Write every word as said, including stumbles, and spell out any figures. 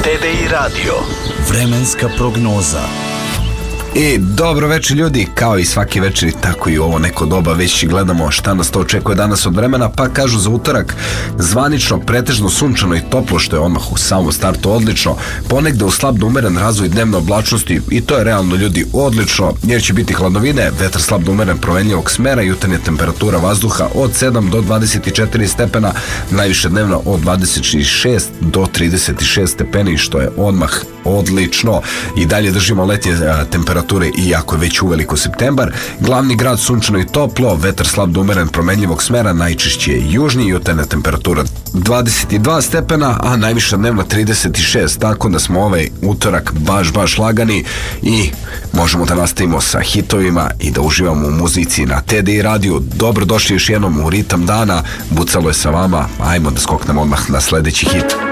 T D I Radio. Vremenska prognoza. I dobro večer ljudi, kao i svaki večer, tako i ovo neko doba već gledamo šta nas to očekuje danas od vremena, pa kažu za utorak zvanično pretežno sunčano i toplo, što je odmah u samom startu odlično, ponegde u slab do umeren razvoj dnevne oblačnosti i to je realno ljudi odlično, jer će biti hladnovine, vetar slab do umeren promenljivog smera, jutarnja temperatura vazduha od sedam do dvadeset četiri stepena, najviše dnevna od dvadeset šest do trideset šest stepeni, što je odmah odlično. I dalje držimo letnje temperature, iako je već uveliko septembar. Glavni grad sunčano i toplo, vetar slab do umeren promenljivog smera, najčešće je južni, jutarnja temperatura dvadeset dva stepena, a najviša dnevna trideset šest, tako da smo ovaj utorak baš, baš lagani i možemo da nastavimo sa hitovima i da uživamo u muzici na T D I radiju. Dobrodošli još jednom u ritam dana, Bucalo je sa vama, ajmo da skoknemo odmah na sledeći hit.